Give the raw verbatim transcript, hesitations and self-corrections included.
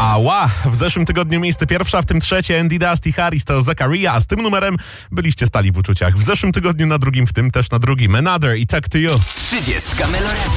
Ała! W zeszłym tygodniu miejsce pierwsze, a w tym trzecie Andy Dusty Harris to Zakaria, a z tym numerem byliście stali w uczuciach. W zeszłym tygodniu na drugim, w tym też na drugim Another i Talk to You. trzydziestka Meloradio.